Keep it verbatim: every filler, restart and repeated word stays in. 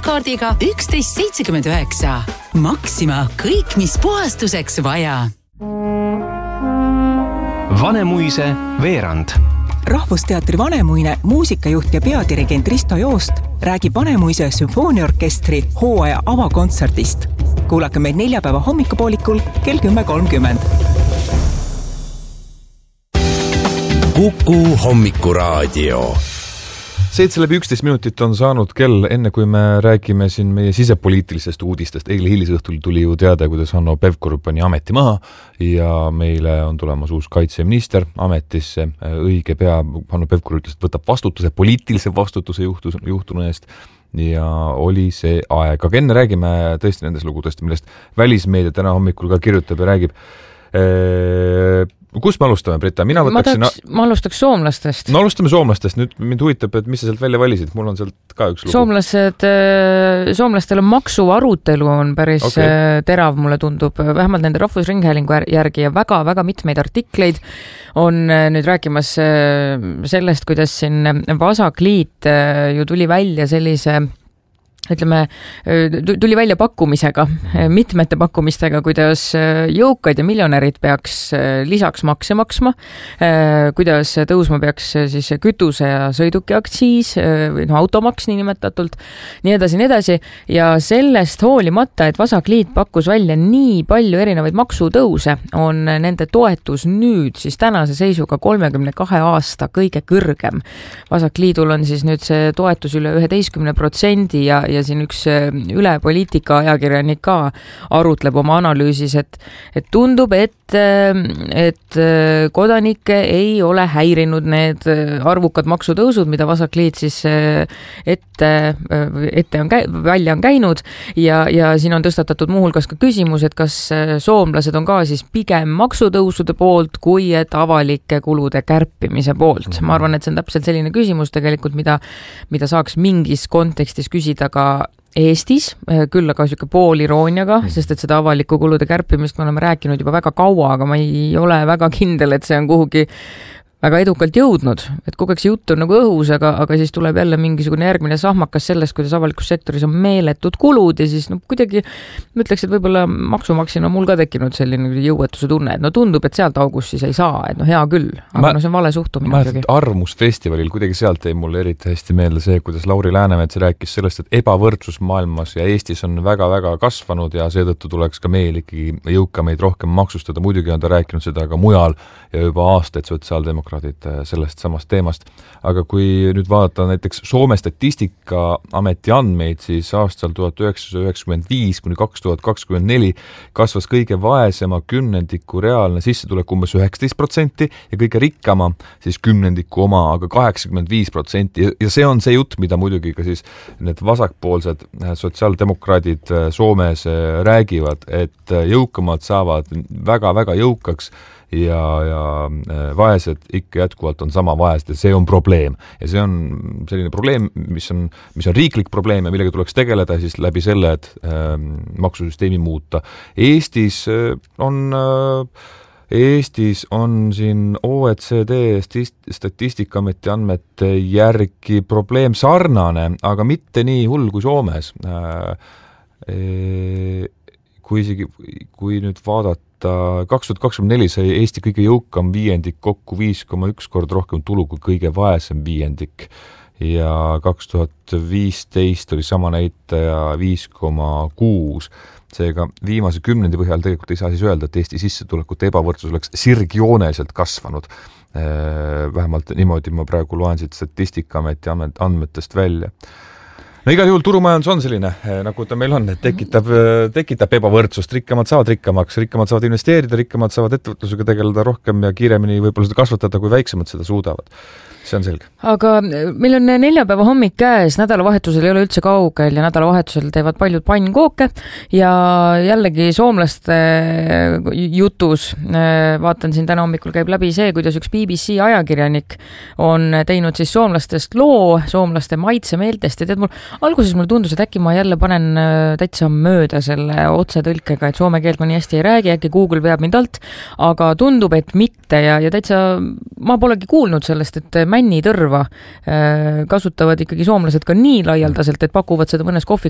Mastercardiga üksteist seitsekümmend üheksa. Maxima, kõik mis puhastuseks vaja. Vanemuise veerand. Rahvusteatri Vanemuine muusikajuht ja peadirigent Risto Joost räägib Vanemuise sümfooniaorkestri hooaja avakontserdist. Kuulake meid neljapäeva hommikupoolikul kell kümme kolmkümmend. Kuku hommikuraadio. seitse läbi üksteist minutit on saanud kell, enne kui me räägime siin meie sisepoliitilisest uudistest. Eile hilisõhtul tuli ju teada, kuidas Hanno Pevkur pani ameti maha ja meile on tulemas uus kaitseminister ametisse. Õige pea Hanno Pevkur ütles, et võtab vastutuse, poliitilise vastutuse juhtu, juhtunu eest ja oli see aeg. Aga enne räägime tõesti nendest lugudest, millest välismeedia täna hommikul ka kirjutab ja räägib. Eee, kus me alustame, Brita? Mina võtaksin... ma, taks, ma alustaks soomlastest. No alustame soomlastest. Nüüd mind huvitab, et mis sa sealt välja valisid. Mul on sealt ka üks lugu. Soomlased, soomlastel on maksuarutelu on päris okay. terav, mulle tundub. Vähemalt nende rahvusringhäälingu järgi ja väga-väga mitmeid artikleid on nüüd rääkimas sellest, kuidas siin Vasakliit ju tuli välja sellise ütleme, tuli välja pakkumisega, mitmete pakkumistega, kuidas jõukad ja miljonärid peaks lisaks makse maksma, kuidas tõusma peaks siis kütuse ja sõiduki aktsiis, või no, automaks nii nimetatult, nii edasi, nii edasi. Ja sellest hoolimata, et Vasakliit pakkus välja nii palju erinevaid maksutõuse, on nende toetus nüüd siis tänase seisuga kolmekümne kahe aasta kõige kõrgem. Vasakliidul on siis nüüd see toetus üle üheteistkümne protsendi ja, ja siin üks üle poliitika ajakirjanik ka arutleb oma analüüsis, et, et tundub, et, et kodanikke ei ole häirinud need arvukad maksutõusud, mida Vasakliit siis ette, ette on käi, välja on käinud ja, ja siin on tõstatatud muuhulgas ka küsimus, et kas soomlased on ka siis pigem maksutõusude poolt kui et avalike kulude kärpimise poolt. Ma arvan, et see on täpselt selline küsimus tegelikult, mida, mida saaks mingis kontekstis küsida ka Eestis, küll aga siuke pool irooniaga, sest et seda avaliku kulude kärpimist me oleme rääkinud juba väga kaua, aga ma ei ole väga kindel, et see on kuhugi väga edukalt jõudnud, et kogu aeg see jutt on nagu õhus, aga, aga siis tuleb jälle mingisugune järgmine sahmakas sellest, kuidas avalikus sektoris on meeletud kulud ja siis no, kuidagi ma ütleks, et võib-olla maksumaksina on mul ka tekkinud selline jõuetuse tunne, et no tundub, et sealt august siis ei saa, et no hea küll, aga ma, no see on vale suhtumine. Ma et Arvamusfestivalil kuidagi sealt jäi mulle eriti hästi meelde see, kuidas Lauri Läänemets rääkis sellest, et ebavõrdsus maailmas ja Eestis on väga-väga kasvanud ja seetõttu tuleks ka meil ikkagi jõukamaid rohkem maksustada. Muidugi on ta rääkinud seda ka mujal ja juba aastaid sotsiaaldemokraadid sellest samast teemast. Aga kui nüüd vaadata näiteks Soome Statistikaameti andmeid, siis aastal tuhat üheksasada üheksakümmend viis kuni kaks tuhat kakskümmend neli kasvas kõige vaesema kümnendiku reaalne sissetulek umbes üheksateist protsenti ja kõige rikkama siis kümnendiku oma, aga kaheksakümmend viis protsenti. Ja see on see jutt, mida muidugi ka siis need vasakpoolsed sotsiaaldemokraadid Soomes räägivad, et jõukamad saavad väga-väga jõukaks ja, ja vaesed ikka jätkuvalt on sama vaesed ja see on probleem. Ja see on selline probleem, mis on, mis on riiklik probleem ja millega tuleks tegeleda siis läbi selle, et äh, maksusüsteemi muuta. Eestis on äh, Eestis on siin O E C D Statistikaameti andmete järgi probleem sarnane, aga mitte nii hull kui Soomes. Äh, kui isegi, kui nüüd vaadata kaks tuhat kakskümmend neli sai Eesti kõige jõukam viiendik kokku viis koma üks kord rohkem tulu kui kõige vaesem viiendik ja kaks tuhat viisteist oli sama näitaja viis koma kuus. Seega viimase kümnendi põhjal tegelikult ei saa siis öelda, et Eesti sissetulekute ebavõrdsus oleks sirgjooneliselt kasvanud. Vähemalt niimoodi ma praegu loen siit Statistikaameti andmetest välja. No igal juhul turumajandus on selline, nagu ta meil on, et tekitab, tekitab ebavõrdsust, rikkamad saavad rikkamaks, rikkamad saavad investeerida, rikkamad saavad ettevõtlusega tegeleda rohkem ja kiiremini võib-olla seda kasvatada, kui väiksemad seda suudavad. See on selge. Aga meil on neljapäeva hommik käes, nädalavahetusel ei ole üldse kaugel ja nädalavahetusel teevad paljud pannkooke ja jällegi soomlaste jutus vaatan siin täna hommikul käib läbi see, kuidas üks B B C ajakirjanik on teinud siis soomlastest loo, soomlaste maitsemeeltest ja tead mul, alguses mulle tundus, et äkki ma jälle panen täitsa mööda selle otsetõlkega, et soome keelt ma nii hästi ei räägi, äkki Google veab mind alt, aga tundub, et mitte ja, ja täitsa ma polegi kuulnud sellest, et männitõrva kasutavad ikkagi soomlased ka nii laialdaselt, et pakuvad seda mõnes kohvi